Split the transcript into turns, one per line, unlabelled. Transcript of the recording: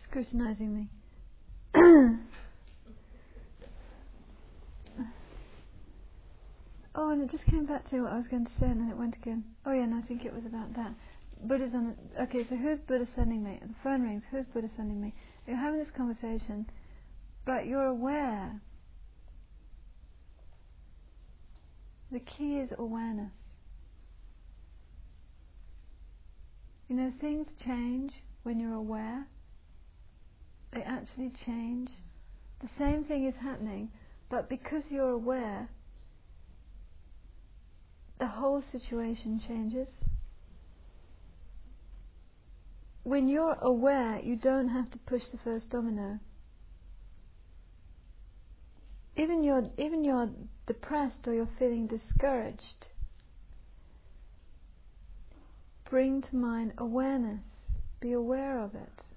scrutinizing me. Oh, and it just came back to what I was going to say, and then it went again. Oh yeah, and I think it was about that. Buddha's on. Okay, so who's Buddha sending me? The phone rings. Who's Buddha sending me? You're having this conversation, but you're aware. The key is awareness. You know, things change when you're aware. They actually change. The same thing is happening, but because you're aware, the whole situation changes. When you're aware, you don't have to push the first domino. Even you're depressed or you're feeling discouraged, bring to mind awareness. Be aware of it.